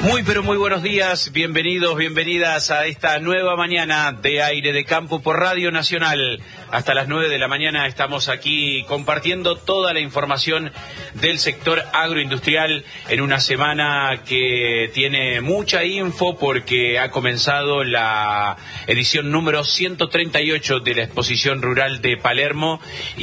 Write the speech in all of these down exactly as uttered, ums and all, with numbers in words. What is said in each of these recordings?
Muy pero muy buenos días, bienvenidos, bienvenidas a esta nueva mañana de Aire de Campo por Radio Nacional. Hasta las nueve de la mañana estamos aquí compartiendo toda la información del sector agroindustrial en una semana que tiene mucha info porque ha comenzado la edición número ciento treinta y ocho de la exposición rural de Palermo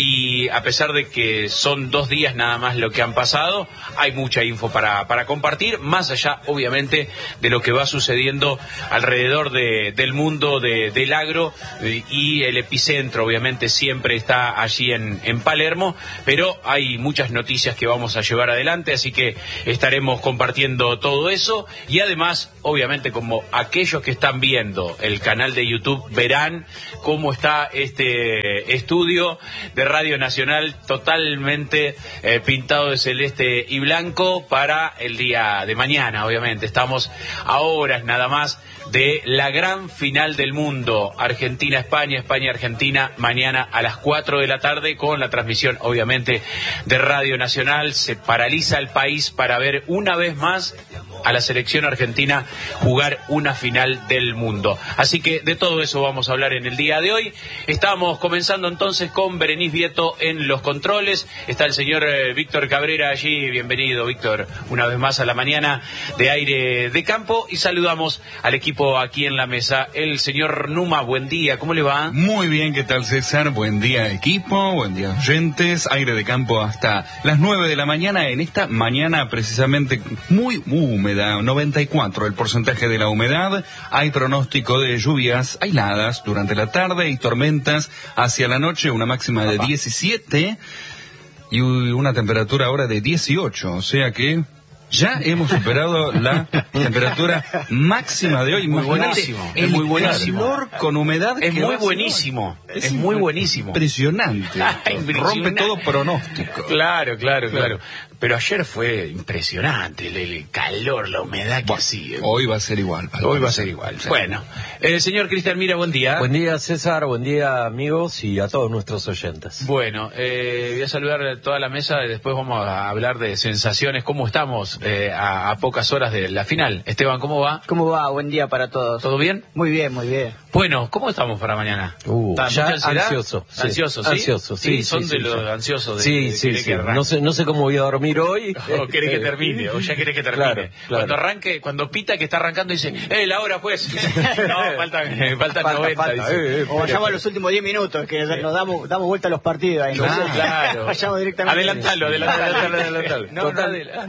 y a pesar de que son dos días nada más lo que han pasado, hay mucha info para, para compartir, más allá obviamente de lo que va sucediendo alrededor de, del mundo de, del agro y el epicentro obviamente siempre está allí en, en Palermo, pero hay muchas noticias que vamos a llevar adelante, así que estaremos compartiendo todo eso y además obviamente como aquellos que están viendo el canal de YouTube verán cómo está este estudio de Radio Nacional totalmente eh, pintado de celeste y blanco para el día de mañana, obviamente. Estamos a horas nada más de la gran final del mundo, Argentina-España, España-Argentina, mañana a las cuatro de la tarde con la transmisión obviamente de Radio Nacional. Se paraliza el país para ver una vez más a la selección argentina jugar una final del mundo. Así que de todo eso vamos a hablar en el día de hoy. Estamos comenzando entonces con Berenice Vieto en los controles. Está el señor eh, Víctor Cabrera allí. Bienvenido, Víctor, una vez más a la mañana de Aire de Campo. Y saludamos al equipo aquí en la mesa. El señor Numa, buen día, ¿cómo le va? Muy bien, ¿qué tal, César? Buen día, equipo, buen día, oyentes. Aire de Campo hasta las nueve de la mañana. En esta mañana precisamente muy húmeda, noventa y cuatro el porcentaje de la humedad. Hay pronóstico de lluvias aisladas durante la tarde y tormentas hacia la noche, una máxima de diecisiete y una temperatura ahora de dieciocho, o sea que ya hemos superado la temperatura máxima de hoy. Muy buenísimo, el es muy buenísimo. calor con humedad es muy va buenísimo, es, es muy buenísimo. Impresionante. Impresionante. Rompe todo pronóstico. Claro, claro, claro. Pero ayer fue impresionante el, el calor, la humedad que bueno, hacía. Hoy va a ser igual. Hoy va a ser igual. Sí. Bueno, el eh, señor Cristian Mira, buen día. Buen día, César, buen día, amigos, y a todos nuestros oyentes. Bueno, eh, voy a saludar a toda la mesa y después vamos a hablar de sensaciones. ¿Cómo estamos eh, a, a pocas horas de la final? Esteban, ¿cómo va? ¿Cómo va? Buen día para todos. ¿Todo bien? Muy bien, muy bien. Bueno, ¿cómo estamos para mañana? Uh, ya ansioso. Sí. Ansioso, ¿sí? Ansioso, sí. Sí, son sí, de sí, los ya. ansiosos. De, sí, de, sí, de sí. Que no sé, no sé cómo voy a dormir hoy. O querés que termine, o ya querés que termine. Claro, claro. Cuando arranque, cuando pita que está arrancando dice, eh, la hora pues. No, faltan, faltan falta, noventa. falta. Dice. Eh, eh, o vayamos a los últimos diez minutos, que nos damos, damos vuelta a los partidos ahí. Claro, Entonces, claro. Vayamos directamente. Adelantalo, adelantalo, adelantalo. No, no,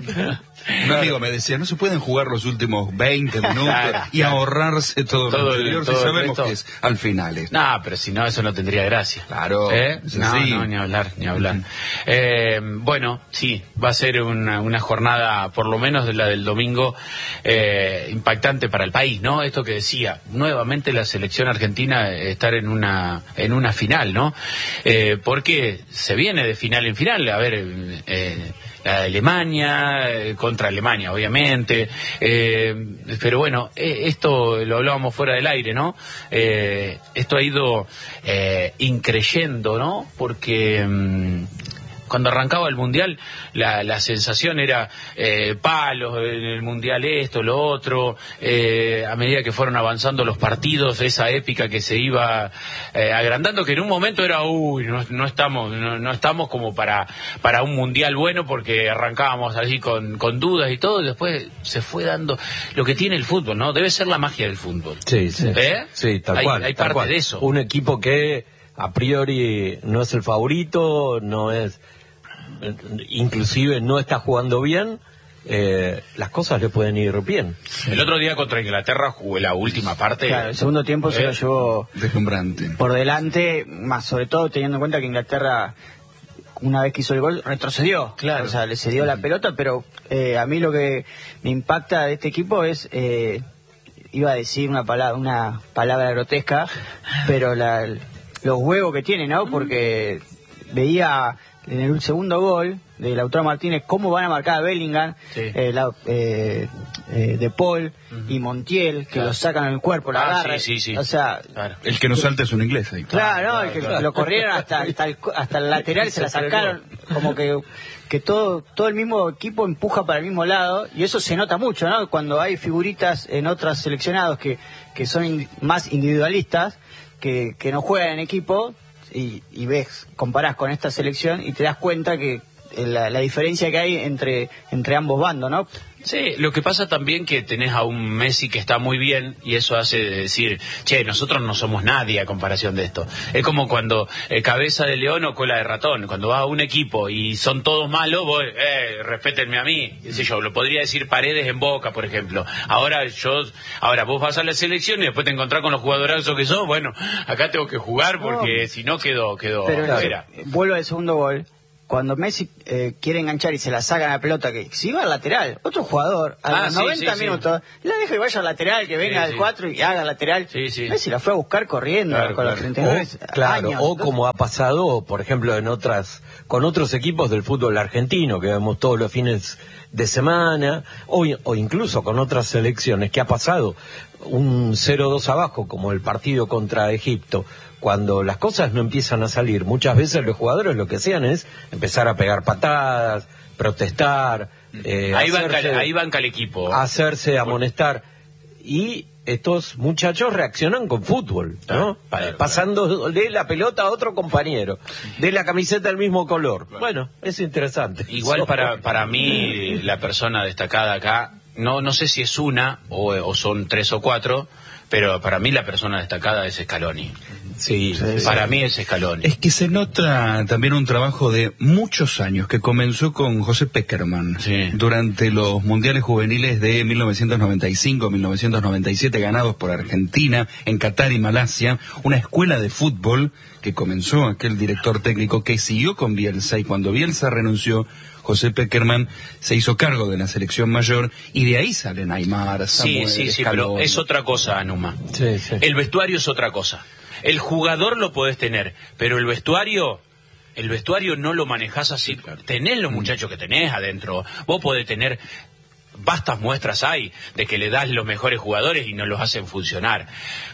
un amigo me decía, no se pueden jugar los últimos veinte minutos claro, y claro. ahorrarse todo, todo lo anterior, si sabemos que es al final. Es. No, pero si no, eso no tendría gracia. Claro. ¿Eh? No, sí. no, ni hablar, ni hablar. Eh, bueno, sí, va a ser una, una jornada, por lo menos de la del domingo, eh, impactante para el país, ¿no? Esto que decía, nuevamente la selección argentina estar en una en una final, ¿no? Eh, porque se viene de final en final, a ver... Eh, la de Alemania, eh, contra Alemania, obviamente, eh, pero bueno, eh, esto lo hablábamos fuera del aire, ¿no? Eh, esto ha ido eh, increyendo, ¿no? Porque... Mm, cuando arrancaba el Mundial, la, la sensación era eh, palos en el Mundial esto, lo otro, eh, a medida que fueron avanzando los partidos, esa épica que se iba eh, agrandando, que en un momento era, uy, no, no estamos no, no estamos como para para un Mundial bueno, porque arrancábamos allí con, con dudas y todo, y después se fue dando lo que tiene el fútbol, ¿no? Debe ser la magia del fútbol. Sí, sí, ¿Eh? sí, tal hay, cual. Hay tal parte cual. de eso. Un equipo que a priori no es el favorito, no es... inclusive no está jugando bien, eh, las cosas le pueden ir bien. El otro día contra Inglaterra jugué la última parte. Claro, el segundo tiempo eh, se lo llevó deslumbrante por delante, más sobre todo teniendo en cuenta que Inglaterra, una vez que hizo el gol, retrocedió. Claro. O sea, le cedió la pelota, pero eh, a mí lo que me impacta de este equipo es... Eh, iba a decir una palabra, una palabra grotesca, pero la, los huevos que tiene, ¿no? Porque veía... en el segundo gol de Lautaro Martínez, cómo van a marcar a Bellingham, sí. eh, la, eh, eh, De Paul uh-huh. y Montiel, que claro. lo sacan en el cuerpo, la ah, agarran. Sí, sí, sí. O sea, claro. El que no salta es un inglés ahí. Claro, claro, no, el que claro. lo corrieron hasta, hasta, el, hasta el lateral, se la sacaron. como que que todo todo el mismo equipo empuja para el mismo lado, y eso se nota mucho, ¿no? Cuando hay figuritas en otros seleccionados que, que son in, más individualistas, que, que no juegan en equipo, y, y ves, comparás con esta selección y te das cuenta que la, la diferencia que hay entre entre ambos bandos, ¿no? Sí, lo que pasa también que tenés a un Messi que está muy bien y eso hace decir, che, nosotros no somos nadie a comparación de esto. Es como cuando eh, cabeza de león o cola de ratón, cuando vas a un equipo y son todos malos, vos, eh, respétenme a mí, qué sé yo, lo podría decir Paredes en Boca, por ejemplo. Ahora yo, ahora vos vas a la selección y después te encontrás con los jugadorazos que sos, bueno, acá tengo que jugar porque no, si no quedó, quedó pero fuera. No, vuelvo al segundo gol. Cuando Messi eh, quiere enganchar y se la sacan a la pelota, que si va al lateral, otro jugador a ah, los sí, noventa sí, minutos, sí. la deja y vaya al lateral, que venga sí, al sí. cuatro y haga lateral. Sí, sí. Messi la fue a buscar corriendo claro, con claro. los treinta y nueve o, claro, años. o Entonces, como ha pasado, por ejemplo, en otras con otros equipos del fútbol argentino, que vemos todos los fines de semana, o, o incluso con otras selecciones, que ha pasado un cero dos abajo, como el partido contra Egipto. Cuando las cosas no empiezan a salir, muchas veces los jugadores lo que hacían es empezar a pegar patadas, protestar, eh, ahí, hacerse, banca, ahí banca el equipo. Hacerse amonestar. Y estos muchachos reaccionan con fútbol, ¿no? Claro, claro, pasándole la pelota a otro compañero, de la camiseta del mismo color. Claro. Bueno, es interesante. Igual so, para, para mí, la persona destacada acá, no, no sé si es una o, o son tres o cuatro, pero para mí la persona destacada es Scaloni. Sí, sí, para sí. mí es Scaloni. Es que se nota también un trabajo de muchos años que comenzó con José Peckerman sí. durante los mundiales juveniles de mil novecientos noventa y cinco, mil novecientos noventa y siete ganados por Argentina, en Qatar y Malasia, una escuela de fútbol que comenzó aquel director técnico que siguió con Bielsa, y cuando Bielsa renunció, José Peckerman se hizo cargo de la selección mayor, y de ahí salen Aymar, Samuel, Sí, sí, sí, Scaloni. pero es otra cosa, Anuma. Sí, sí. El vestuario es otra cosa. El jugador lo podés tener, pero el vestuario, el vestuario no lo manejás así. Tenés los muchachos que tenés adentro. Vos podés tener, vastas muestras hay de que le das los mejores jugadores y no los hacen funcionar.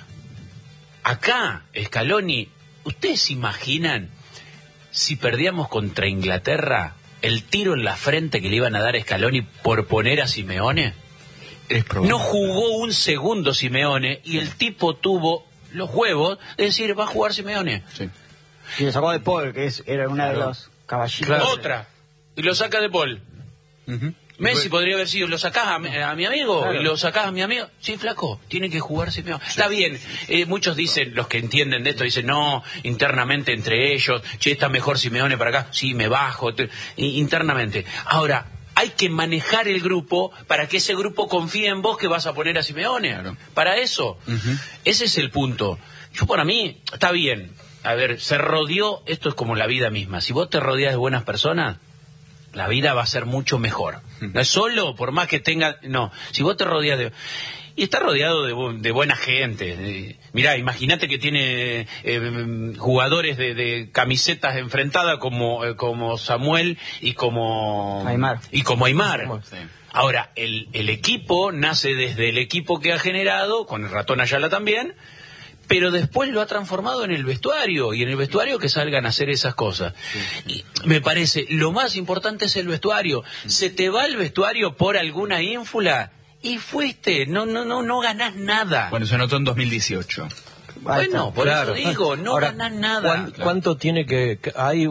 Acá, Scaloni, ¿ustedes se imaginan si perdíamos contra Inglaterra el tiro en la frente que le iban a dar a Scaloni por poner a Simeone? Es probable. No jugó un segundo Simeone y el tipo tuvo los huevos de decir, va a jugar Simeone. Sí. Y lo sacó de Paul, que es, era una claro. de los caballitos. Claro. Otra. Y lo saca de Paul. Uh-huh. Messi pues, podría haber sido, lo sacás a, a mi amigo, claro. y lo sacás a mi amigo. Sí, flaco, tiene que jugar Simeone. Sí. Está bien, eh, muchos dicen, los que entienden de esto, dicen, no, internamente entre ellos, che, está mejor Simeone para acá. Sí, me bajo, te, internamente. Ahora, hay que manejar el grupo para que ese grupo confíe en vos que vas a poner a Simeone. Claro. Para eso. Uh-huh. Ese es el punto. Yo, para mí, está bien. A ver, se rodeó, esto es como la vida misma. Si vos te rodeas de buenas personas, la vida va a ser mucho mejor. Uh-huh. No es solo, por más que tenga... No, si vos te rodeas de... Y está rodeado de, de buena gente. Eh, mirá, imagínate que tiene eh, jugadores de, de camisetas enfrentadas como, eh, como Samuel y como Aymar. Y como Aymar. Sí. Ahora, el, el equipo nace desde el equipo que ha generado, con el ratón Ayala también, pero después lo ha transformado en el vestuario, y en el vestuario que salgan a hacer esas cosas. Sí. Y me parece, lo más importante es el vestuario. Se te va el vestuario por alguna ínfula... Y fuiste, no no no no ganás nada. Bueno, se anotó en dos mil dieciocho. Bueno, por claro. eso digo, no Ahora, ganás nada. ¿cuán, ¿Cuánto tiene que, que hay?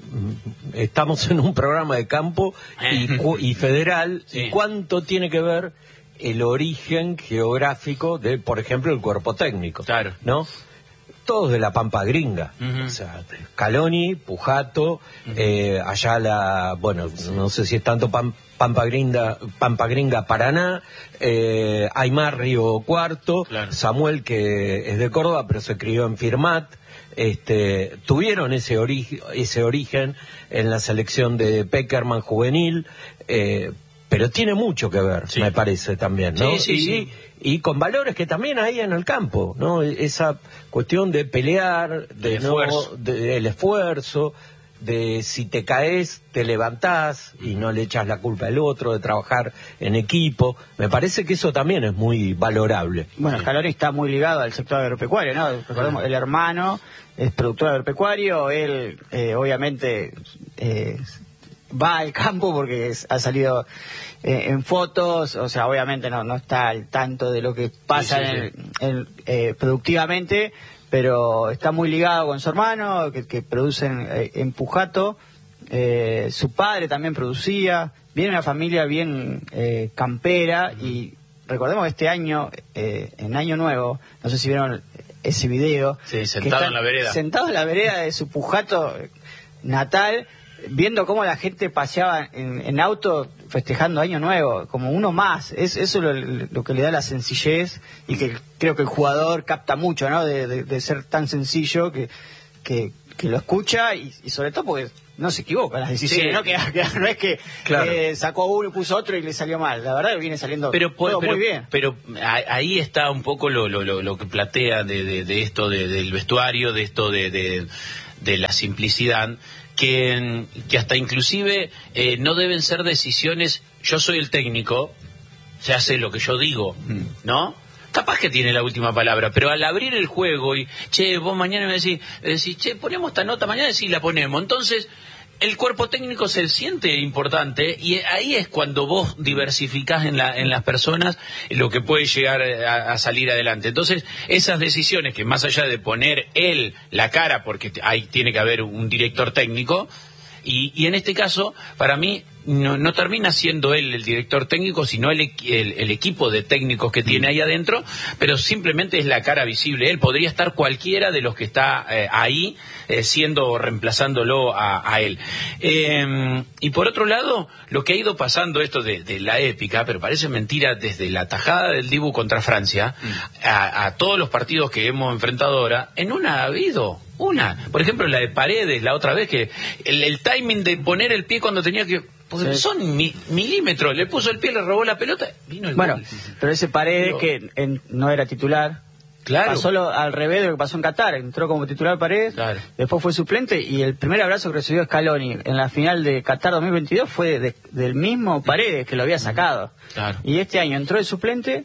Estamos en un programa de campo y, y federal. Sí. ¿Y cuánto tiene que ver el origen geográfico de, por ejemplo, el cuerpo técnico? Claro. ¿No? Todos de la Pampa Gringa, uh-huh. o sea, Scaloni, Pujato, uh-huh. eh, Ayala, bueno, sí. no sé si es tanto Pam, Pampa Gringa, Pampa Gringa, Paraná, eh, Aymar Río Cuarto, claro. Samuel, que es de Córdoba, pero se crió en Firmat, este, tuvieron ese, ori- ese origen en la selección de Peckerman juvenil, eh, pero tiene mucho que ver, sí. me parece también, ¿no? Sí, sí, y, sí. Y con valores que también hay en el campo, ¿no? Esa cuestión de pelear, de el no, esfuerzo, de, el esfuerzo, de si te caes, te levantás y no le echas la culpa al otro, de trabajar en equipo. Me parece que eso también es muy valorable. Bueno, Scaloni está muy ligado al sector agropecuario, ¿no? Recordemos, el hermano es productor agropecuario, él eh, obviamente eh, va al campo porque es, ha salido eh, en fotos, o sea, obviamente no, no está al tanto de lo que pasa sí, sí, en, sí. En, eh, productivamente, pero está muy ligado con su hermano, que, que producen eh, en Pujato. Eh, su padre también producía, viene una familia bien eh, campera, y recordemos que este año, eh, en Año Nuevo, no sé si vieron ese video, sí, sentado en la vereda, sentado en la vereda de su Pujato natal, viendo cómo la gente paseaba en, en auto festejando Año Nuevo, como uno más. Es, eso es lo, lo que le da la sencillez, y que creo que el jugador capta mucho, ¿no? De, de, de ser tan sencillo que, que, que lo escucha, y, y sobre todo porque no se equivoca en las decisiones, sí. ¿no? Que, que no es que claro. eh, sacó uno y puso otro y le salió mal. La verdad que viene saliendo pero, todo pero, muy bien. Pero ahí está un poco lo, lo, lo, lo que platea de, de, de esto de, del vestuario, de esto de, de, de la simplicidad, que, que hasta inclusive eh, no deben ser decisiones, yo soy el técnico, se hace lo que yo digo, ¿no? Capaz que tiene la última palabra, pero al abrir el juego y, che, vos mañana me decís, decís, che, ponemos esta nota, mañana sí la ponemos, entonces el cuerpo técnico se siente importante, y ahí es cuando vos diversificás en, la, en las personas lo que puede llegar a, a salir adelante. Entonces, esas decisiones que más allá de poner él la cara, porque ahí tiene que haber un director técnico, y, y en este caso, para mí, no, no termina siendo él el director técnico, sino el, el, el equipo de técnicos que tiene ahí adentro, pero simplemente es la cara visible. Él podría estar cualquiera de los que está eh, ahí, eh, siendo, reemplazándolo a, a él. Eh, y por otro lado, lo que ha ido pasando esto de, de la épica, pero parece mentira, desde la tajada del Dibu contra Francia, a, a todos los partidos que hemos enfrentado ahora, en una ha habido... Una, por ejemplo, la de Paredes, la otra vez, que el, el timing de poner el pie cuando tenía que... Porque sí. Son mi, milímetros, le puso el pie, le robó la pelota, vino el bueno, gol. Pero ese Paredes Digo, que en, no era titular, claro. Pasó lo, al revés de lo que pasó en Qatar, entró como titular Paredes, claro. Después fue suplente, y el primer abrazo que recibió Scaloni en la final de Qatar dos mil veintidós fue de, del mismo Paredes que lo había sacado. Claro. Y este año entró de suplente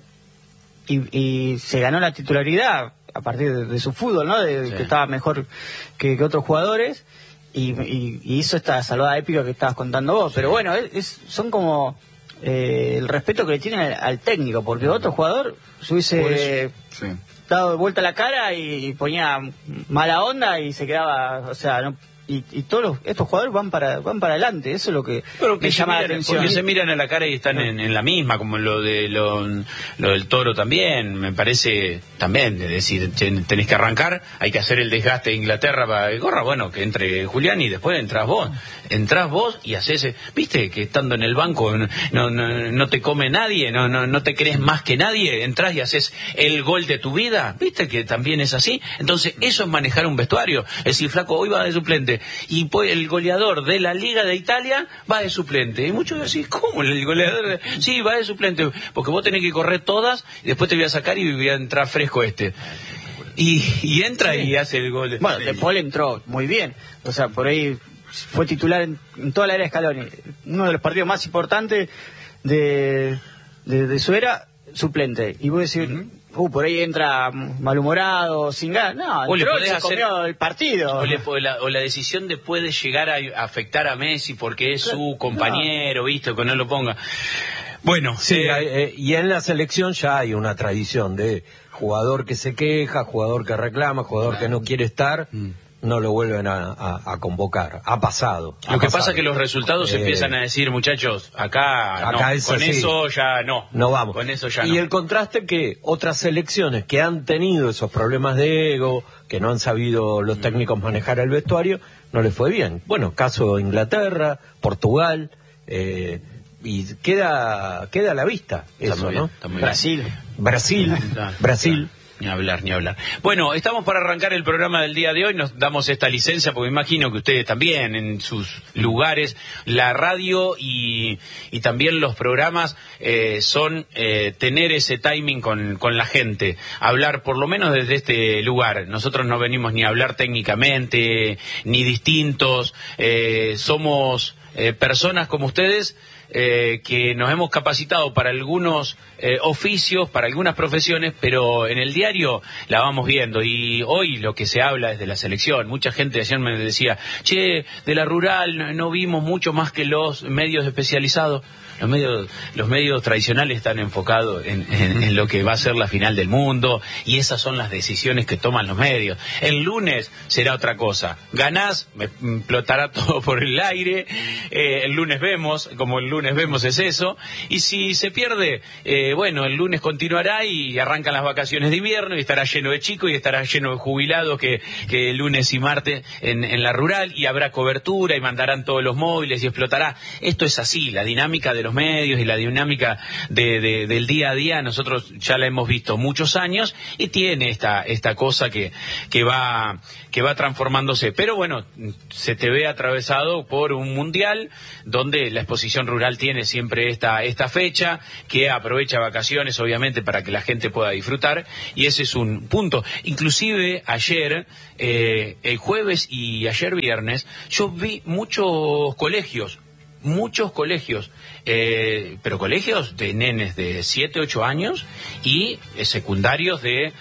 y, y se ganó la titularidad a partir de, de su fútbol, ¿no? De, sí. Que estaba mejor que, que otros jugadores, y, y, y hizo esta salvada épica que estabas contando vos. Sí. Pero bueno, es, es, son como eh, el respeto que le tienen al, al técnico, porque otro jugador se hubiese sí. dado vuelta la cara y, y ponía mala onda y se quedaba, o sea, no... Y, y todos los, estos jugadores van para van para adelante, eso es lo que, pero que me llama miran, la atención. Porque se miran a la cara y están en, en la misma, como lo de lo, lo del Toro también, me parece también, es decir, tenés que arrancar, hay que hacer el desgaste de Inglaterra para que corra, bueno, que entre Julián y después entras vos, entrás vos y haces, viste, que estando en el banco no, no, no te come nadie, no, no, no te crees más que nadie, entrás y haces el gol de tu vida, viste que también es así. Entonces eso es manejar un vestuario, es decir, flaco, hoy va de suplente, y pues el goleador de la Liga de Italia va de suplente. Y muchos decís, ¿cómo el goleador? De... Sí, va de suplente, porque vos tenés que correr todas, y después te voy a sacar y voy a entrar fresco este. Y, y entra sí. y hace el gol. Bueno, De Paul entró muy bien. O sea, por ahí fue titular en, en toda la era de Scaloni. Uno de los partidos más importantes de, de, de su era, suplente. Y vos decís... Uh-huh. Uh, por ahí entra malhumorado, sin ganas. No, o le podés se hacer comió el partido. O, le, o, la, o la decisión de puede llegar a, a afectar a Messi porque es su compañero, no. ¿Viste? Que no lo ponga. Bueno, sí, eh, eh, y en la selección ya hay una tradición de jugador que se queja, jugador que reclama, jugador que no quiere estar. Mm. No lo vuelven a, a, a convocar. Ha pasado. Ha lo que pasado. Pasa es que los resultados eh, empiezan a decir, muchachos, acá, acá no, es con así. Eso ya no. No vamos. Con eso ya y no. el contraste que otras selecciones que han tenido esos problemas de ego, que no han sabido los técnicos manejar el vestuario, no les fue bien. Bueno, caso Inglaterra, Portugal, eh, y queda queda a la vista está eso, muy ¿no? Bien, está muy Brasil. Brasil, Brasil. Ni hablar, ni hablar. Bueno, estamos para arrancar el programa del día de hoy. Nos damos esta licencia porque imagino que ustedes también en sus lugares, la radio y, y también los programas eh, son eh, tener ese timing con, con la gente. Hablar por lo menos desde este lugar. Nosotros no venimos ni a hablar técnicamente, ni distintos. Eh, somos eh, personas como ustedes. Eh, que nos hemos capacitado para algunos eh, oficios, para algunas profesiones, pero en el diario la vamos viendo. Y hoy lo que se habla es de la selección. Mucha gente ayer me decía, che, de la rural no, no vimos mucho más que los medios especializados. Los medios, los medios tradicionales están enfocados en, en, en lo que va a ser la final del mundo, y esas son las decisiones que toman los medios. El lunes será otra cosa. Ganás, me explotará todo por el aire. Eh, el lunes vemos, como el lunes vemos es eso. Y si se pierde, eh, bueno, el lunes continuará y arrancan las vacaciones de invierno y estará lleno de chicos y estará lleno de jubilados que, que lunes y martes en, en la rural, y habrá cobertura y mandarán todos los móviles y explotará. Esto es así, la dinámica de los medios y la dinámica de, de, del día a día. Nosotros ya la hemos visto muchos años y tiene esta esta cosa que que va que va transformándose, pero bueno, se te ve atravesado por un mundial donde la exposición rural tiene siempre esta esta fecha, que aprovecha vacaciones obviamente para que la gente pueda disfrutar, y ese es un punto. Inclusive ayer eh, el jueves y ayer viernes yo vi muchos colegios muchos colegios, eh, pero colegios de nenes de siete, ocho años y eh, secundarios de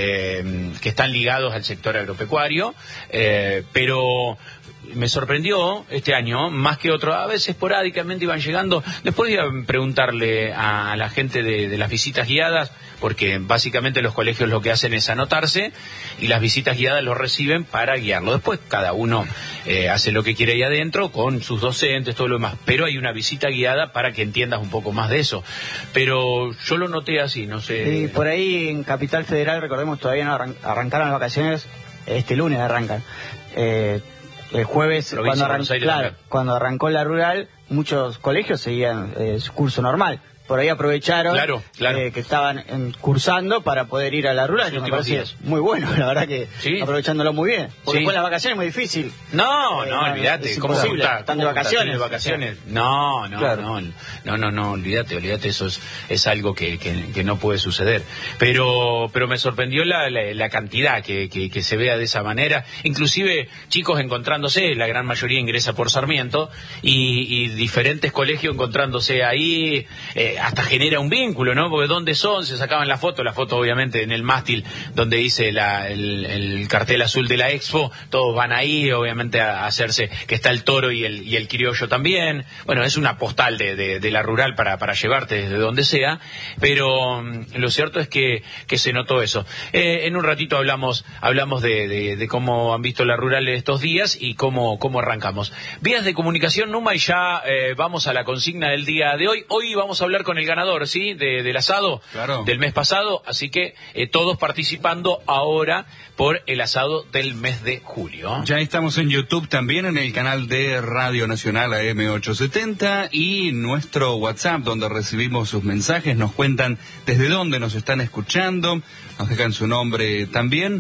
eh, que están ligados al sector agropecuario, eh, pero me sorprendió este año, más que otro, a veces esporádicamente iban llegando. Después iba a preguntarle a la gente de, de las visitas guiadas, porque básicamente los colegios lo que hacen es anotarse y las visitas guiadas los reciben para guiarlo. Después cada uno eh, hace lo que quiere ahí adentro con sus docentes, todo lo demás, pero hay una visita guiada para que entiendas un poco más de eso. Pero yo lo noté así, no sé. Y por ahí en Capital Federal, recordemos, todavía no arran- arrancaron las vacaciones, este lunes arrancan. Eh, el jueves, cuando, arran- claro, cuando arrancó la rural, muchos colegios seguían eh, su curso normal. Por ahí aprovecharon claro, claro. Eh, que estaban en, cursando para poder ir a la rural, que me parece días. muy bueno, la verdad que ¿Sí? aprovechándolo muy bien. Porque sí. después las vacaciones es muy difícil. No, eh, no, olvídate. ¿Cómo se está? ¿Están de vacaciones? ¿De vacaciones? No, no, claro. no, no, no, no, olvídate, olvídate, eso es, es algo que, que, que no puede suceder. Pero pero me sorprendió la, la, la cantidad que, que, que se vea de esa manera. Inclusive chicos encontrándose, la gran mayoría ingresa por Sarmiento, y, y diferentes colegios encontrándose ahí. Eh, hasta genera un vínculo, ¿no? Porque ¿dónde son? Se sacaban la foto, la foto obviamente en el mástil donde dice la, el, el cartel azul de la Expo, todos van ahí obviamente a hacerse, que está el toro y el, y el criollo también. Bueno, es una postal de, de, de la rural para, para llevarte desde donde sea, pero um, lo cierto es que, que se notó eso. Eh, en un ratito hablamos hablamos de, de, de cómo han visto la rural estos días y cómo, cómo arrancamos. Vías de comunicación, Numa, y ya eh, vamos a la consigna del día de hoy. Hoy vamos a hablar con el ganador, ¿sí? De, del asado claro. del mes pasado, así que eh, todos participando ahora por el asado del mes de julio. Ya estamos en YouTube también, en el canal de Radio Nacional A M ochocientos setenta, y nuestro WhatsApp, donde recibimos sus mensajes, nos cuentan desde dónde nos están escuchando, nos dejan su nombre también.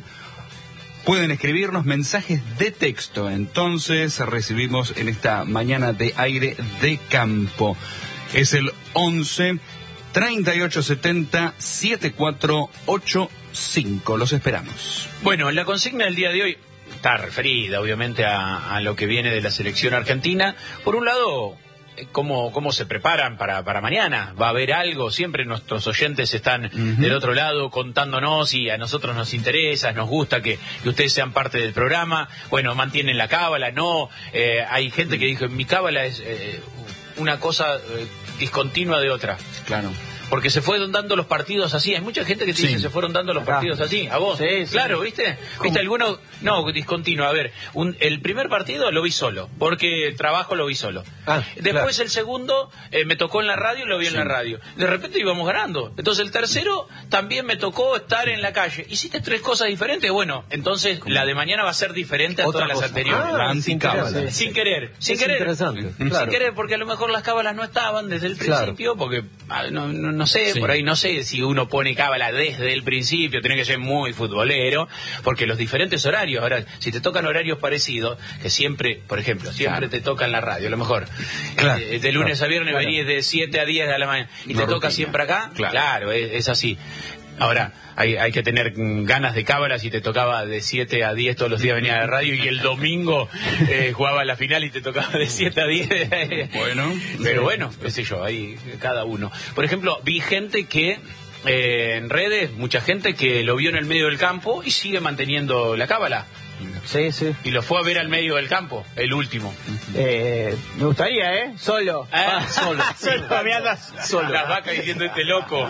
Pueden escribirnos mensajes de texto, entonces recibimos en esta mañana de aire de campo. Es el once, treinta y ocho setenta, setenta y cuatro ochenta y cinco. Los esperamos. Bueno, la consigna del día de hoy está referida, obviamente, a, a lo que viene de la selección argentina. Por un lado, cómo, cómo se preparan para, para mañana. Va a haber algo, siempre nuestros oyentes están uh-huh. del otro lado contándonos, y a nosotros nos interesa, nos gusta que, que ustedes sean parte del programa. Bueno, mantienen la cábala, no. Eh, hay gente que dijo, mi cábala es eh, una cosa eh, discontinua de otra. Claro. Porque se fueron dando los partidos así. Hay mucha gente que te sí. dice, se fueron dando los partidos así. ¿A vos? Sí, sí. Claro, ¿viste? ¿Cómo? ¿Viste alguno? No, discontinuo. A ver, un, el primer partido lo vi solo, porque el trabajo lo vi solo. Ah, Después claro. el segundo eh, me tocó en la radio y lo vi sí. en la radio. De repente íbamos ganando. Entonces el tercero también me tocó estar en la calle. ¿Hiciste tres cosas diferentes? Bueno, entonces ¿Cómo? la de mañana va a ser diferente a Otra todas cosa. las anteriores. Ah, sin, querer, sin querer. Sin es querer. Interesante. Sin Claro. querer, porque a lo mejor las cábalas no estaban desde el principio, claro. porque ah, no, no no sé, Sí. por ahí no sé si uno pone cábala desde el principio, tiene que ser muy futbolero, porque los diferentes horarios, ahora, si te tocan horarios parecidos, que siempre, por ejemplo, siempre Claro. te tocan la radio, a lo mejor, Claro, eh, de lunes claro, a viernes claro. venís de siete a diez de la mañana, y Una te toca rutina. siempre acá, Claro. claro, es, es así. Ahora, hay, hay que tener mm, ganas de cábala si te tocaba de siete a diez todos los días venía de radio y el domingo eh, jugaba la final y te tocaba de siete a diez. Bueno. Pero bueno, qué sé yo, ahí cada uno. Por ejemplo, vi gente que eh, en redes, mucha gente que lo vio en el medio del campo y sigue manteniendo la cábala. Sí, sí. Y lo fue a ver al medio del campo, el último. Eh, me gustaría, ¿eh? Solo. Ah, solo. Solo, mirando. Solo. Las vacas diciendo este loco.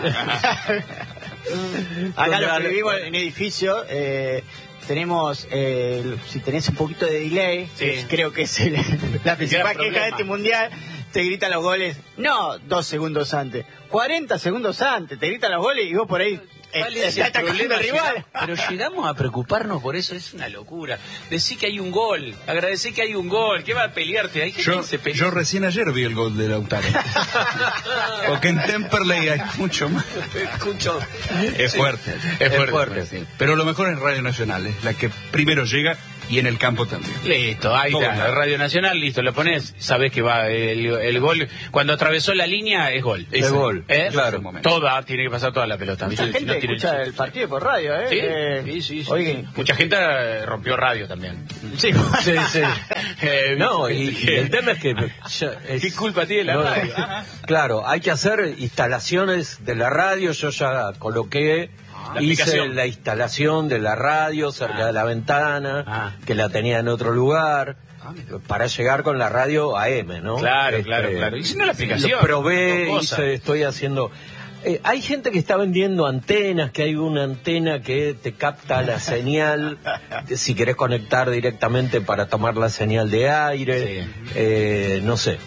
Acá los que vivimos en edificio, eh, tenemos, eh, si tenés un poquito de delay, Sí. que creo que es el- la principal Gran queja de problema. este mundial, te gritan los goles, no dos segundos antes, cuarenta segundos antes, te gritan los goles y vos por ahí eh, ¿Cuál es estás el atacando problema? al rival. Llegamos- pero llegamos a preocuparnos por eso, es una locura. Decí que hay un gol, agradecí que hay un gol, ¿qué va a pelearte? Hay gente Yo, que se pelea. yo recién ayer vi el gol de Lautaro. Porque en Temperley hay mucho más. Escucho. Es fuerte. Es fuerte. fuerte. Sí. Pero lo mejor es Radio Nacional, es la que primero llega y en el campo también. Listo, ahí Todo está, claro. Radio Nacional, listo, lo pones, sabés que va el, el gol, cuando atravesó la línea es gol. Es gol, ¿Eh? claro. Toda, tiene que pasar toda la pelota. Mucha Si gente no tiene- escucha el partido por radio, ¿eh? Sí, Eh, sí, sí, sí, oye, sí. Mucha gente eh, rompió radio también. sí. Sí, sí. Eh, No, y, y el tema es que... ya es- ¿Qué culpa tiene la no, radio? Claro, hay que hacer instalaciones de la radio. Yo ya coloqué, La hice aplicación. la instalación de la radio cerca Ah. de la ventana, Ah. que la tenía en otro lugar, para llegar con la radio A M, ¿no? Claro, Este, claro, claro. Y si no la aplicación, Lo probé, dos cosas. hice, estoy haciendo... Eh, hay gente que está vendiendo antenas, que hay una antena que te capta la señal, que si querés conectar directamente para tomar la señal de aire, Sí. eh, no sé.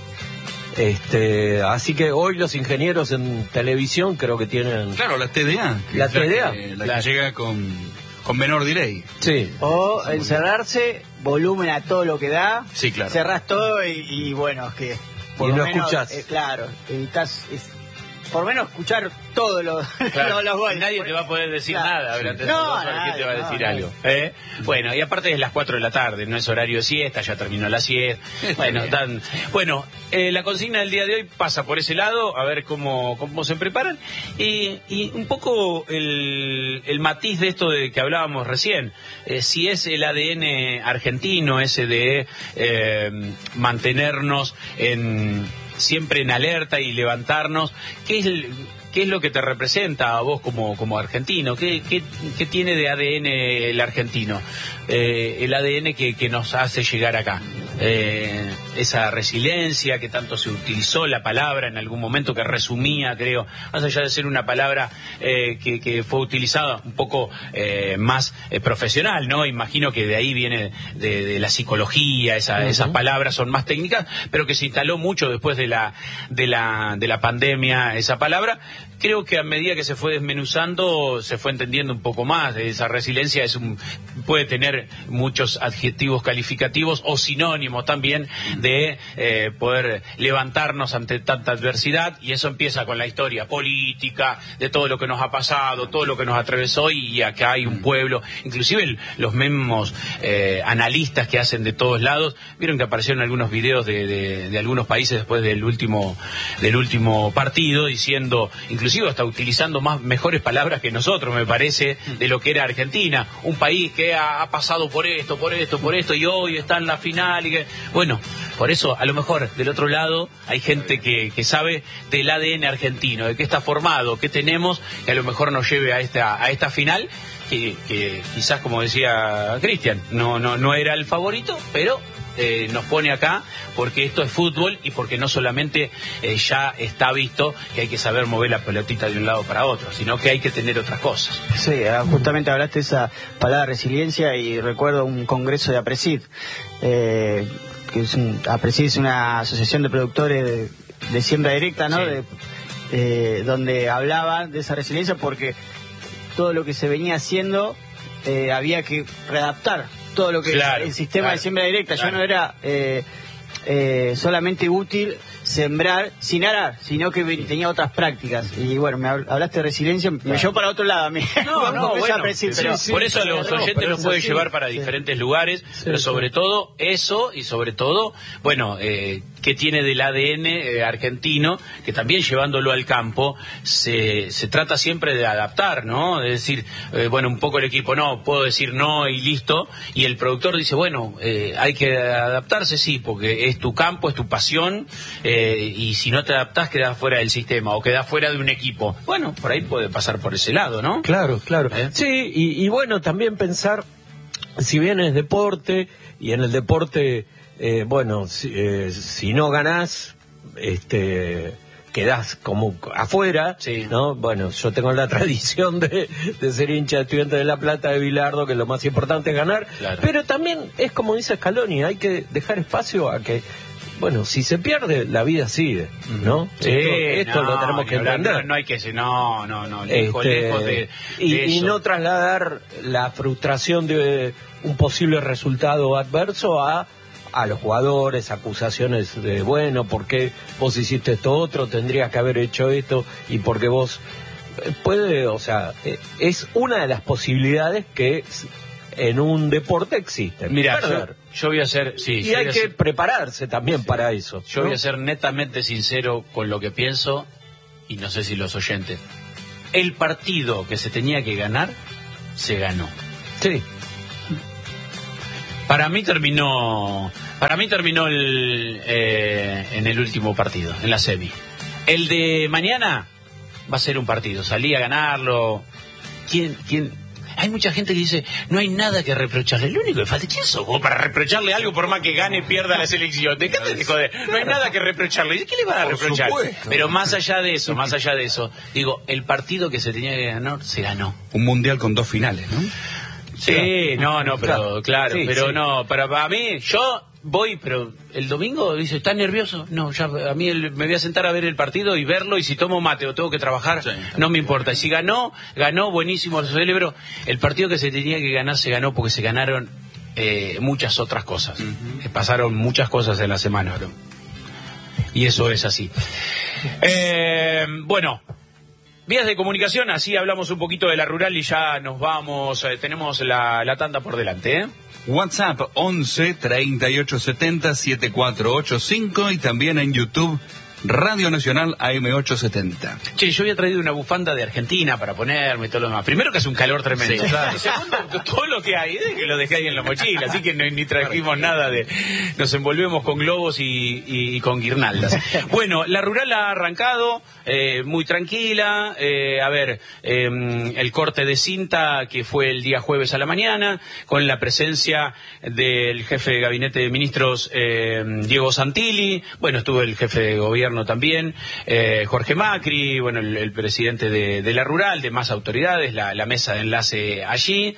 Este, así que hoy los ingenieros en televisión creo que tienen... Claro, la T D A. que La es T D A. que- La Claro. que llega con, con menor delay. Sí. O encerrarse, volumen a todo lo que da, Sí, claro. cerrás todo y, y bueno, es que por Y lo no menos, escuchás. eh, claro, evitas, es- por lo menos escuchar todos los, Claro. los, los goles. Nadie te va a poder decir Claro. nada durante No, esas dos horas. ¿Quién te va a nadie, decir no, algo? ¿Eh? Bueno, y aparte es las cuatro de la tarde, no es horario de siesta, ya terminó la siesta. Bueno, tan- bueno eh, la consigna del día de hoy pasa por ese lado, a ver cómo, cómo se preparan. Y, y un poco el, el matiz de esto de que hablábamos recién, eh, si es el A D N argentino, ese de eh, mantenernos en siempre en alerta y levantarnos, ¿qué es el- ¿qué es lo que te representa a vos como, como argentino? ¿Qué, qué, qué tiene de A D N el argentino? Eh, el A D N que, que nos hace llegar acá. Eh, esa resiliencia que tanto se utilizó la palabra en algún momento, que resumía, creo, más allá de ser una palabra eh, que, que fue utilizada un poco eh, más eh, profesional, ¿no? Imagino que de ahí viene de, de la psicología, esa, esas palabras son más técnicas, pero que se instaló mucho después de la, de la, de la pandemia esa palabra. Creo que a medida que se fue desmenuzando, se fue entendiendo un poco más. Esa resiliencia es un, puede tener muchos adjetivos calificativos o sinónimos también de eh, poder levantarnos ante tanta adversidad, y eso empieza con la historia política, de todo lo que nos ha pasado, todo lo que nos atravesó, y acá hay un pueblo, inclusive el- los mismos eh, analistas que hacen de todos lados, vieron que aparecieron algunos videos de, de- de algunos países después del último, del último partido, diciendo, inclusive hasta utilizando más mejores palabras que nosotros, me parece, de lo que era Argentina, un país que ha, ha pasado por esto, por esto, por esto, y hoy está en la final, y que, bueno, por eso, a lo mejor, del otro lado, hay gente que, que sabe del A D N argentino, de qué está formado, qué tenemos, que a lo mejor nos lleve a esta, a esta final, que, que quizás, como decía Cristian, no, no, no era el favorito, pero eh, nos pone acá porque esto es fútbol y porque no solamente eh, ya está visto que hay que saber mover la pelotita de un lado para otro, sino que hay que tener otras cosas. Sí, ah, justamente hablaste esa palabra resiliencia y recuerdo un congreso de APRESID, eh, que es un, APRESID es una asociación de productores de, de siembra directa, ¿no? Sí. De, eh, donde hablaban de esa resiliencia porque todo lo que se venía haciendo eh, había que readaptar todo lo que Claro, el sistema claro, de siembra directa claro. ya no era eh, eh, solamente útil sembrar sin arar, sino que tenía otras prácticas. Y bueno, me hablaste de resiliencia, me llevó para otro lado a mí. No, no, bueno, pero, sí, sí, por eso los oyentes los pueden llevar para sí. diferentes lugares, sí, pero sobre sí. todo eso y sobre todo, bueno, eh, que tiene del A D N eh, argentino, que también llevándolo al campo se, se trata siempre de adaptar, ¿no? Es decir, eh, bueno, un poco el equipo, no, puedo decir no y listo, y el productor dice, bueno, eh, hay que adaptarse, sí, porque es tu campo, es tu pasión, eh, y si no te adaptás quedás fuera del sistema o quedás fuera de un equipo. Bueno, por ahí puede pasar por ese lado, ¿no? Claro, claro. ¿Eh? Sí, y, y bueno, también pensar, si bien es deporte, y en el deporte, eh, bueno, si, eh, si no ganás, este... quedás como afuera, sí. ¿no? Bueno, yo tengo la tradición de, de ser hincha de Estudiantes de La Plata, de Bilardo, que lo más importante es ganar, claro. pero también es como dice Scaloni, hay que dejar espacio a que, bueno, si se pierde, la vida sigue, ¿no? Sí, esto esto no, lo tenemos que entender. No, no hay que ser, no, no, no, lejos, este, lejos de, y, de y eso. no trasladar la frustración de un posible resultado adverso a a los jugadores, acusaciones de, bueno, ¿por qué vos hiciste esto otro? Tendrías que haber hecho esto, y porque vos... Puede, o sea, es una de las posibilidades que en un deporte existe. Mira, yo, yo voy a ser... Sí, y hay que ser, prepararse también sí, para eso. Yo ¿no? voy a ser netamente sincero con lo que pienso, y no sé si los oyentes. El partido que se tenía que ganar, se ganó. Sí. Para mí terminó, para mí terminó el, eh, en el último partido, en la semi. El de mañana va a ser un partido, salí a ganarlo. ¿Quién, quién? Hay mucha gente que dice, no hay nada que reprocharle. Lo único que falta, ¿quién sos vos para reprocharle algo por más que gane, pierda la selección? Dejate de joder, no hay nada que reprocharle. ¿Qué le van a por reprochar? Supuesto. Pero más allá de eso, más allá de eso, digo, el partido que se tenía que ganar, se ganó. Un mundial con dos finales, ¿no? Sí, no, no, pero claro, sí, pero sí. no, para, para mí, yo voy, pero el domingo dice, ¿estás nervioso? No, ya a mí el, me voy a sentar a ver el partido y verlo, y si tomo mate o tengo que trabajar, sí, no me importa. Y si ganó, ganó, buenísimo, lo celebro. El partido que se tenía que ganar, se ganó porque se ganaron eh, muchas otras cosas. Uh-huh. Pasaron muchas cosas en la semana, ¿no? Y eso es así. Eh, bueno... Vías de comunicación, así hablamos un poquito de la rural y ya nos vamos, eh, tenemos la, la tanda por delante, ¿eh? WhatsApp once, treinta y ocho setenta, setenta y cuatro ochenta y cinco, y también en YouTube Radio Nacional A M ochocientos setenta. Che, yo había traído una bufanda de Argentina para ponerme y todo lo demás. Primero que hace un calor tremendo. Sí, claro. Y segundo, todo lo que hay, es que lo dejé ahí en la mochila, así que no, ni trajimos nada de... Nos envolvemos con globos y, y, y con guirnaldas. Bueno, la rural ha arrancado, eh, muy tranquila. Eh, a ver, eh, el corte de cinta que fue el día jueves a la mañana, con la presencia del jefe de gabinete de ministros, eh, Diego Santilli. Bueno, estuvo el jefe de gobierno también, eh, Jorge Macri, bueno, el, el presidente de, de la rural, de más autoridades, la, la mesa de enlace allí,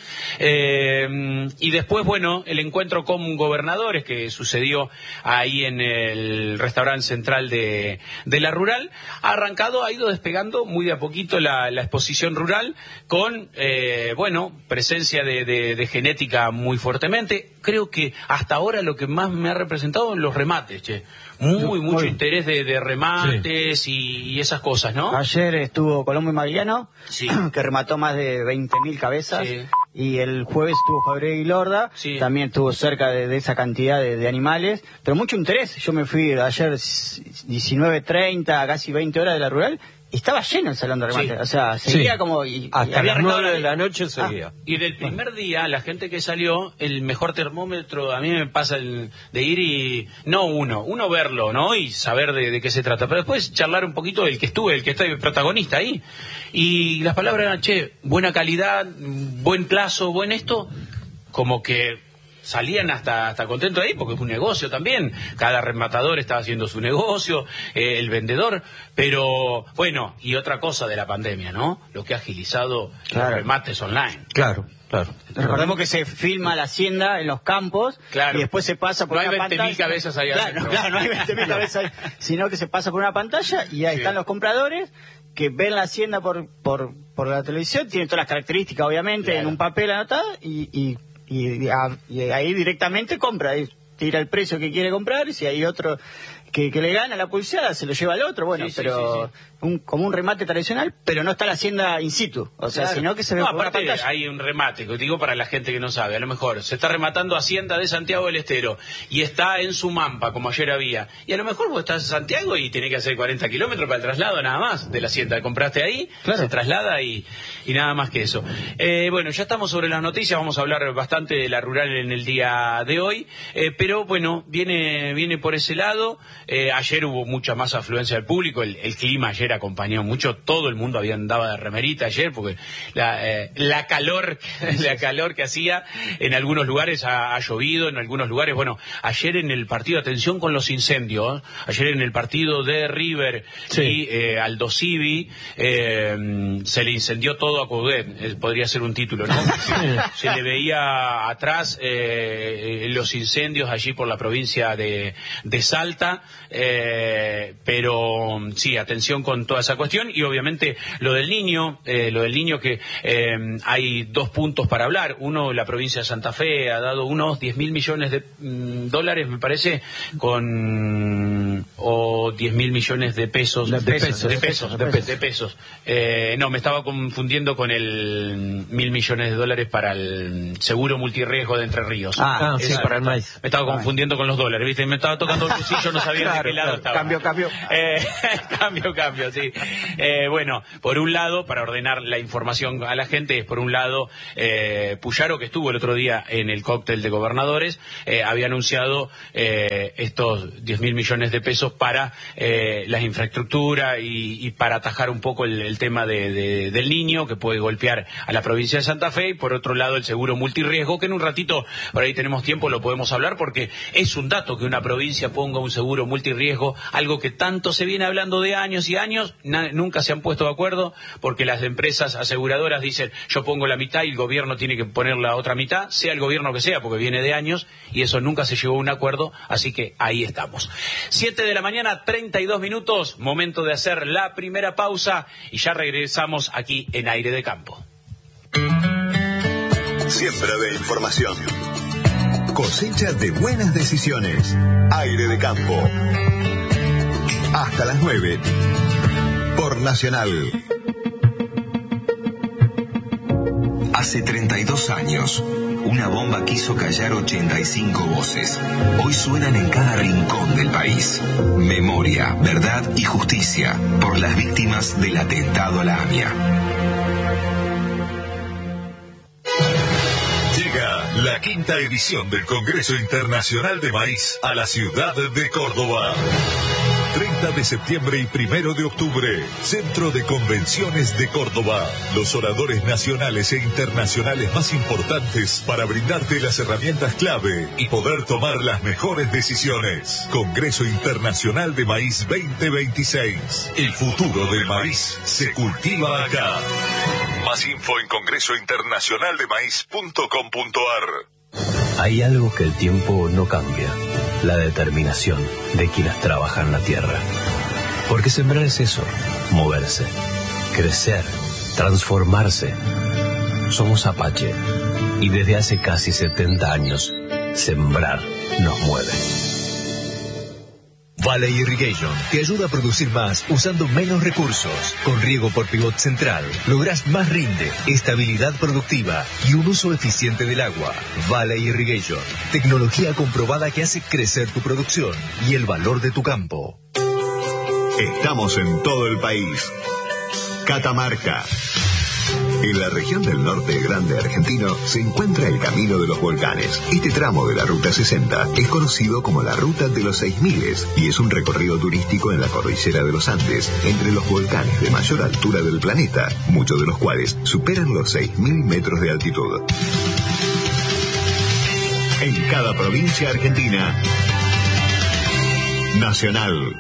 eh, y después, bueno, el encuentro con gobernadores que sucedió ahí en el restaurante central de, de la rural. Ha arrancado, ha ido despegando muy de a poquito la, la exposición rural con, eh, bueno, presencia de, de, de genética muy fuertemente. Creo que hasta ahora lo que más me ha representado son los remates, che. Muy, mucho Muy. interés de, de remates sí. y, y esas cosas, ¿no? Ayer estuvo Colombo y Mariano, sí. que remató más de veinte mil cabezas. Sí. Y el jueves estuvo Javier Lorda, sí. también estuvo cerca de, de esa cantidad de, de animales. Pero mucho interés. Yo me fui ayer diecinueve treinta, casi veinte horas de la rural. Estaba lleno el salón de remate, sí. o sea, seguía sí. como... Y, hasta y las nueve de la noche seguía. Ah, y del primer bueno. día, la gente que salió, el mejor termómetro, a mí me pasa el de ir y... No uno, uno verlo, ¿no? Y saber de, de qué se trata. Pero después charlar un poquito del que estuve, el que está el protagonista ahí. Y las palabras eran, che, buena calidad, buen plazo, buen esto, como que... salían hasta hasta contentos ahí porque es un negocio también, cada rematador estaba haciendo su negocio, eh, el vendedor, pero bueno, y otra cosa de la pandemia, ¿no? Lo que ha agilizado claro. los remates online. Claro, claro. Recordemos que se filma la hacienda en los campos claro. y después se pasa por no una hay veinte mil pantalla. cabezas ahí claro, adentro. No, claro, no hay veinte mil cabezas ahí, sino que se pasa por una pantalla y ahí sí. están los compradores que ven la hacienda por por por la televisión, tienen todas las características obviamente claro. en un papel anotado y, y Y, y ahí directamente compra, ahí tira el precio que quiere comprar, y si hay otro que, que le gana la pulseada se lo lleva al otro, bueno, sí, sí, pero sí, sí. Un, como un remate tradicional, pero no está la hacienda in situ, o sea, claro. Sino que se ve no, por aparte una pantalla. Hay un remate, que digo para la gente que no sabe, a lo mejor se está rematando Hacienda de Santiago del Estero y está en Sumampa, como ayer había, y a lo mejor vos estás en Santiago y tenés que hacer cuarenta kilómetros para el traslado nada más de la Hacienda, compraste ahí, claro. Se traslada y, y nada más que eso. Eh, bueno, ya estamos sobre las noticias, vamos a hablar bastante de la rural en el día de hoy, eh, pero bueno, viene, viene por ese lado. Eh, ayer hubo mucha más afluencia del público, el, el clima ayer acompañó mucho, todo el mundo había andaba de remerita ayer porque la, eh, la calor la calor que hacía en algunos lugares ha, ha llovido, en algunos lugares, bueno, ayer en el partido, atención con los incendios, ¿eh? Ayer en el partido de River sí. y eh, Aldo Civi eh, se le incendió todo a Coudet, eh, podría ser un título, ¿no? Se le veía atrás eh, los incendios allí por la provincia de, de Salta, eh, pero sí, atención con toda esa cuestión y obviamente lo del niño, eh, lo del niño que eh, hay dos puntos para hablar. Uno, la provincia de Santa Fe ha dado unos diez mil millones de mm, dólares, me parece, con o diez mil millones de pesos, de, de pesos, de pesos, de pesos, de pesos. Eh, no, me estaba confundiendo con el mil millones de dólares para el seguro multirriesgo de Entre Ríos. Ah, Esa, sí, para el maíz. Me estaba confundiendo con los dólares, ¿viste? Me estaba tocando el bolsillo, no sabía claro, de qué lado claro. estaba. Cambio, cambio. Eh, cambio, cambio, sí. Eh, bueno, por un lado, para ordenar la información a la gente, es por un lado, eh, Puyaro, que estuvo el otro día en el cóctel de gobernadores, eh, había anunciado eh, estos diez mil millones de pesos para eh, la infraestructura y, y para atajar un poco el, el tema de, de, del niño que puede golpear a la provincia de Santa Fe, y por otro lado el seguro multirriesgo, que en un ratito, por ahí tenemos tiempo, lo podemos hablar, porque es un dato que una provincia ponga un seguro multirriesgo, algo que tanto se viene hablando de años y años, na, nunca se han puesto de acuerdo, porque las empresas aseguradoras dicen, yo pongo la mitad y el gobierno tiene que poner la otra mitad, sea el gobierno que sea, porque viene de años, y eso nunca se llegó a un acuerdo, así que ahí estamos. Siete de la mañana, treinta y dos minutos, momento de hacer la primera pausa, y ya regresamos aquí en Aire de Campo. Siempre de información. Cosecha de buenas decisiones. Aire de Campo. Hasta las nueve. Por Nacional. Hace treinta y dos años, una bomba quiso callar ochenta y cinco voces. Hoy suenan en cada rincón del país. Memoria, verdad y justicia por las víctimas del atentado a la AMIA. Llega la quinta edición del Congreso Internacional de Maíz a la ciudad de Córdoba. treinta de septiembre y primero de octubre, Centro de Convenciones de Córdoba. Los oradores nacionales e internacionales más importantes para brindarte las herramientas clave y poder tomar las mejores decisiones. Congreso Internacional de Maíz veinte veintiséis. El futuro del maíz se cultiva acá. Más info en congreso internacional de maíz punto com punto ar. Hay algo que el tiempo no cambia. La determinación de quienes trabajan la tierra. Porque sembrar es eso, moverse, crecer, transformarse. Somos Apache y desde hace casi setenta años, sembrar nos mueve. Valley Irrigation te ayuda a producir más usando menos recursos. Con riego por pivot central lográs más rinde, estabilidad productiva y un uso eficiente del agua. Valley Irrigation, tecnología comprobada que hace crecer tu producción y el valor de tu campo. Estamos en todo el país. Catamarca. En la región del norte grande argentino se encuentra el Camino de los Volcanes. Este tramo de la Ruta sesenta es conocido como la Ruta de los Seis Miles y es un recorrido turístico en la cordillera de los Andes, entre los volcanes de mayor altura del planeta, muchos de los cuales superan los seis mil metros de altitud. En cada provincia argentina, Nacional.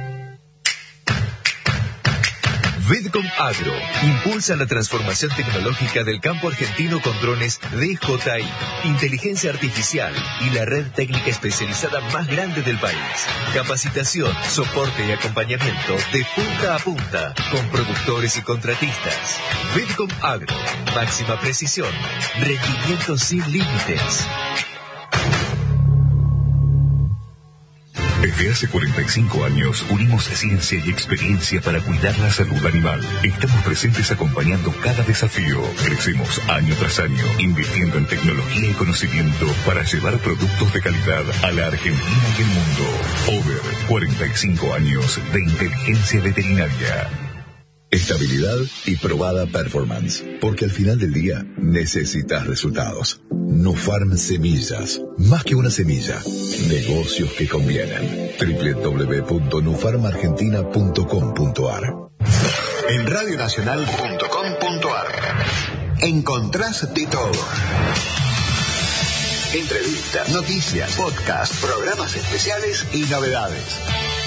Vidcom Agro impulsa la transformación tecnológica del campo argentino con drones D J I, inteligencia artificial y la red técnica especializada más grande del país. Capacitación, soporte y acompañamiento de punta a punta con productores y contratistas. Vidcom Agro, máxima precisión, rendimiento sin límites. Desde hace cuarenta y cinco años unimos ciencia y experiencia para cuidar la salud animal. Estamos presentes acompañando cada desafío. Crecemos año tras año, invirtiendo en tecnología y conocimiento para llevar productos de calidad a la Argentina y el mundo. Over, cuarenta y cinco años de inteligencia veterinaria. Estabilidad y probada performance. Porque al final del día necesitas resultados. Nufarm Semillas. Más que una semilla. Negocios que convienen. doble u doble u doble u punto nufarm argentina punto com punto a r. En radio nacional punto com punto a r encontrás de todo. Entrevistas, noticias, podcast, programas especiales y novedades.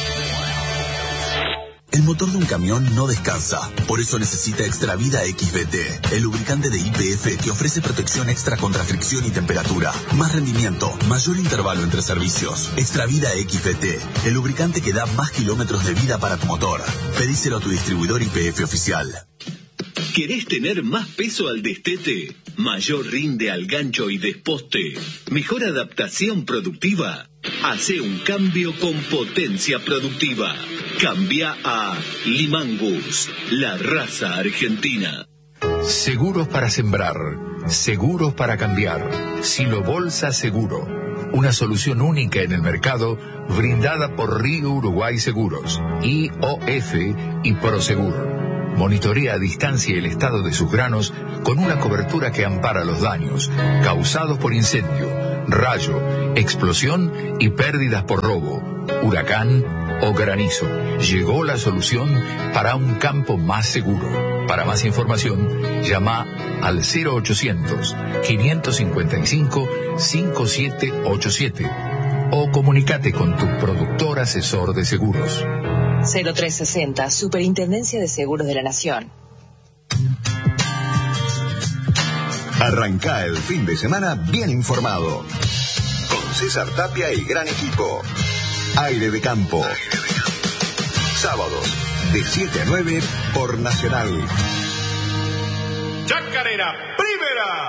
El motor de un camión no descansa, por eso necesita Extravida X B T, el lubricante de Y P F que ofrece protección extra contra fricción y temperatura, más rendimiento, mayor intervalo entre servicios. Extravida X B T, el lubricante que da más kilómetros de vida para tu motor. Pedíselo a tu distribuidor Y P F oficial. ¿Querés tener más peso al destete? ¿Mayor rinde al gancho y desposte? ¿Mejor adaptación productiva? Hace un cambio con potencia productiva. Cambia a Limangus, la raza argentina. Seguros para sembrar, seguros para cambiar. Silo Bolsa Seguro, una solución única en el mercado brindada por Río Uruguay Seguros, I O F y Prosegur. Monitorea a distancia el estado de sus granos con una cobertura que ampara los daños causados por incendio, rayo, explosión y pérdidas por robo, huracán o granizo. Llegó la solución para un campo más seguro. Para más información, llama al cero ochocientos, quinientos cincuenta y cinco, cincuenta y siete ochenta y siete o comunícate con tu productor asesor de seguros. cero tres sesenta, Superintendencia de Seguros de la Nación. Arranca el fin de semana bien informado. Con César Tapia y gran equipo. Aire de Campo. Sábados, de siete a nueve por Nacional. Chacarera, primera.